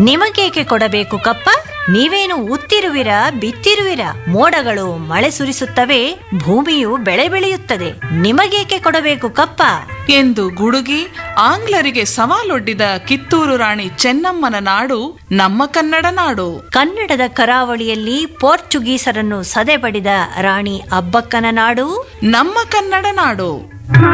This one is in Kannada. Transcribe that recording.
ನಿಮಗೇಕೆ ಕೊಡಬೇಕು ಕಪ್ಪ? ನೀವೇನು ಉತ್ತಿರುವಿರ ಬಿತ್ತಿರುವಿರ? ಮೋಡಗಳು ಮಳೆ ಸುರಿಸುತ್ತವೆ, ಭೂಮಿಯು ಬೆಳೆ ಬೆಳೆಯುತ್ತದೆ. ನಿಮಗೇಕೆ ಕೊಡಬೇಕು ಕಪ್ಪ ಎಂದು ಗುಡುಗಿ ಆಂಗ್ಲರಿಗೆ ಸವಾಲೊಡ್ಡಿದ ಕಿತ್ತೂರು ರಾಣಿ ಚೆನ್ನಮ್ಮನ ನಾಡು ನಮ್ಮ ಕನ್ನಡ ನಾಡು. ಕನ್ನಡದ ಕರಾವಳಿಯಲ್ಲಿ ಪೋರ್ಚುಗೀಸರನ್ನು ಸದೆಬಡಿದ ರಾಣಿ ಅಬ್ಬಕ್ಕನ ನಾಡು ನಮ್ಮ ಕನ್ನಡ ನಾಡು.